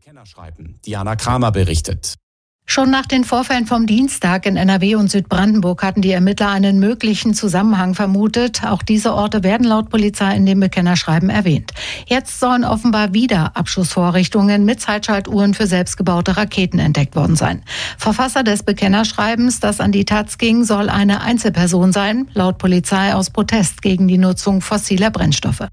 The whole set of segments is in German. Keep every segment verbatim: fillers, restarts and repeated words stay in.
Bekennerschreiben. Diana Kramer berichtet. Schon nach den Vorfällen vom Dienstag in N R W und Südbrandenburg hatten die Ermittler einen möglichen Zusammenhang vermutet. Auch diese Orte werden laut Polizei in dem Bekennerschreiben erwähnt. Jetzt sollen offenbar wieder Abschussvorrichtungen mit Zeitschaltuhren für selbstgebaute Raketen entdeckt worden sein. Verfasser des Bekennerschreibens, das an die Taz ging, soll eine Einzelperson sein, laut Polizei aus Protest gegen die Nutzung fossiler Brennstoffe.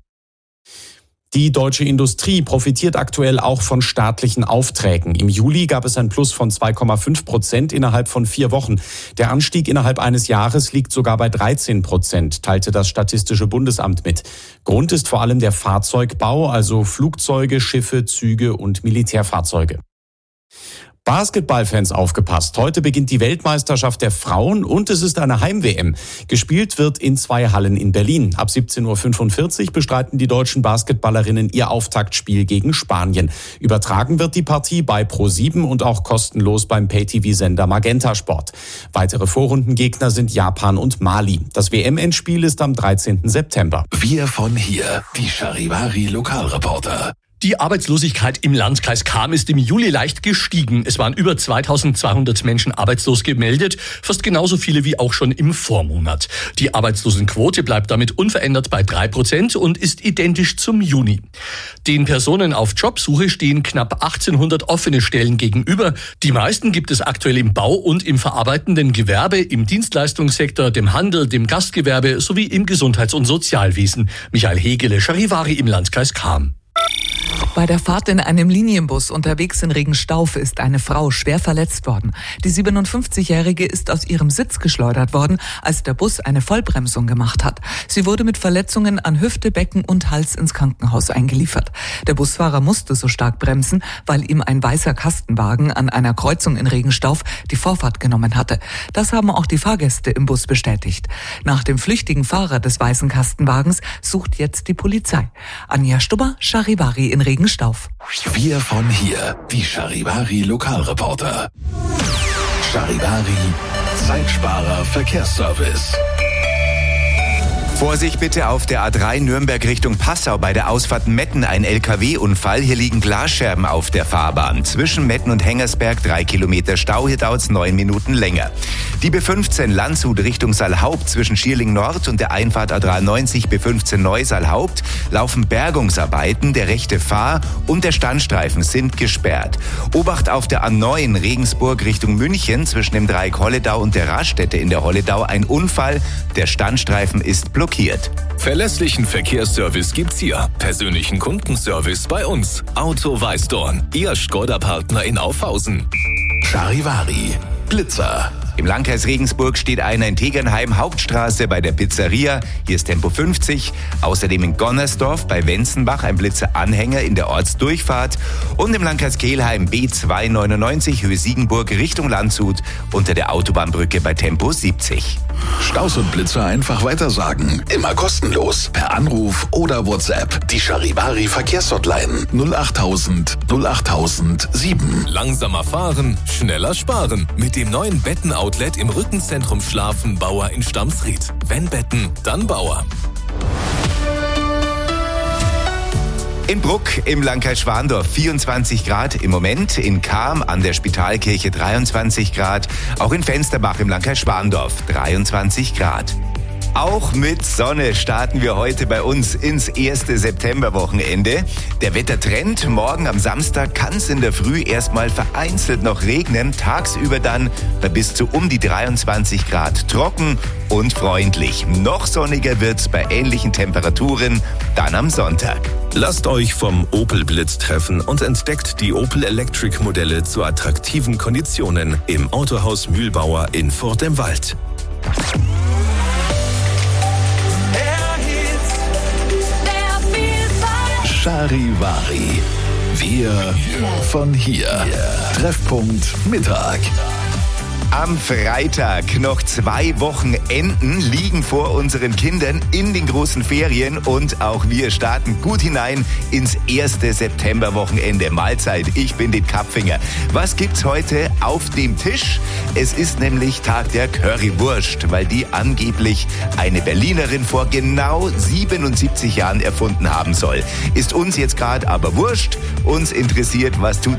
Die deutsche Industrie profitiert aktuell auch von staatlichen Aufträgen. Im Juli gab es ein Plus von zwei Komma fünf Prozent innerhalb von vier Wochen. Der Anstieg innerhalb eines Jahres liegt sogar bei dreizehn Prozent, teilte das Statistische Bundesamt mit. Grund ist vor allem der Fahrzeugbau, also Flugzeuge, Schiffe, Züge und Militärfahrzeuge. Basketballfans aufgepasst. Heute beginnt die Weltmeisterschaft der Frauen und es ist eine Heim-W M. Gespielt wird in zwei Hallen in Berlin. Ab siebzehn Uhr fünfundvierzig bestreiten die deutschen Basketballerinnen ihr Auftaktspiel gegen Spanien. Übertragen wird die Partie bei Pro sieben und auch kostenlos beim Pay-T V-Sender Magenta Sport. Weitere Vorrundengegner sind Japan und Mali. Das W M-Endspiel ist am dreizehnten September. Wir von hier, die Charivari Lokalreporter. Die Arbeitslosigkeit im Landkreis Cham ist im Juli leicht gestiegen. Es waren über zweitausendzweihundert Menschen arbeitslos gemeldet, fast genauso viele wie auch schon im Vormonat. Die Arbeitslosenquote bleibt damit unverändert bei drei Prozent und ist identisch zum Juni. Den Personen auf Jobsuche stehen knapp achtzehnhundert offene Stellen gegenüber. Die meisten gibt es aktuell im Bau- und im verarbeitenden Gewerbe, im Dienstleistungssektor, dem Handel, dem Gastgewerbe sowie im Gesundheits- und Sozialwesen. Michael Hegele, Charivari im Landkreis Cham. Bei der Fahrt in einem Linienbus unterwegs in Regenstauf ist eine Frau schwer verletzt worden. Die siebenundfünfzigjährige ist aus ihrem Sitz geschleudert worden, als der Bus eine Vollbremsung gemacht hat. Sie wurde mit Verletzungen an Hüfte, Becken und Hals ins Krankenhaus eingeliefert. Der Busfahrer musste so stark bremsen, weil ihm ein weißer Kastenwagen an einer Kreuzung in Regenstauf die Vorfahrt genommen hatte. Das haben auch die Fahrgäste im Bus bestätigt. Nach dem flüchtigen Fahrer des weißen Kastenwagens sucht jetzt die Polizei. Anja Stubber, Charivari in Regenstauf. Wir von hier, die Charivari Lokalreporter. Charivari, Zeitsparer Verkehrsservice. Vorsicht bitte auf der A drei Nürnberg Richtung Passau bei der Ausfahrt Metten ein L K W-Unfall. Hier liegen Glasscherben auf der Fahrbahn. Zwischen Metten und Hengersberg drei Kilometer Stau, hier dauert es neun Minuten länger. Die B fünfzehn Landshut Richtung Saalhaupt zwischen Schierling Nord und der Einfahrt A dreiundneunzig B fünfzehn Neu Saalhaupt laufen Bergungsarbeiten. Der rechte Fahr- und der Standstreifen sind gesperrt. Obacht auf der A neun Regensburg Richtung München zwischen dem Dreieck Holledau und der Raststätte in der Holledau ein Unfall. Der Standstreifen ist blockiert. Verlässlichen Verkehrsservice gibt's hier. Persönlichen Kundenservice bei uns. Auto Weißdorn, Ihr Skoda-Partner in Aufhausen. Charivari, Blitzer. Im Landkreis Regensburg steht einer in Tegernheim, Hauptstraße bei der Pizzeria. Hier ist Tempo fünfzig. Außerdem in Gonnersdorf bei Wenzenbach ein Blitzer-Anhänger in der Ortsdurchfahrt. Und im Landkreis Kelheim B zweihundertneunundneunzig Höhe Siegenburg Richtung Landshut unter der Autobahnbrücke bei Tempo siebzig. Staus und Blitzer einfach weitersagen. Immer kostenlos. Per Anruf oder WhatsApp. Die Charivari Verkehrshotline null achttausend null achttausend sieben. Langsamer fahren, schneller sparen. Mit dem neuen Betten-Outlet im Rückenzentrum Schlafen Bauer in Stamsried. Wenn Betten, dann Bauer. In Bruck im Landkreis Schwandorf vierundzwanzig Grad im Moment, in Cham an der Spitalkirche dreiundzwanzig Grad, auch in Fensterbach im Landkreis Schwandorf dreiundzwanzig Grad. Auch mit Sonne starten wir heute bei uns ins erste Septemberwochenende. Der Wettertrend, morgen am Samstag kann es in der Früh erstmal vereinzelt noch regnen, tagsüber dann bei bis zu um die dreiundzwanzig Grad trocken und freundlich. Noch sonniger wird's bei ähnlichen Temperaturen dann am Sonntag. Lasst euch vom Opel Blitz treffen und entdeckt die Opel Electric Modelle zu attraktiven Konditionen im Autohaus Mühlbauer in Furt im Wald. Charivari. Wir von hier. Treffpunkt Mittag. Am Freitag noch zwei Wochenenden liegen vor unseren Kindern in den großen Ferien und auch wir starten gut hinein ins erste Septemberwochenende. Mahlzeit, ich bin den Kapfinger. Was gibt's heute auf dem Tisch? Es ist nämlich Tag der Currywurst, weil die angeblich eine Berlinerin vor genau siebenundsiebzig Jahren erfunden haben soll. Ist uns jetzt gerade aber wurscht. Uns interessiert, was tut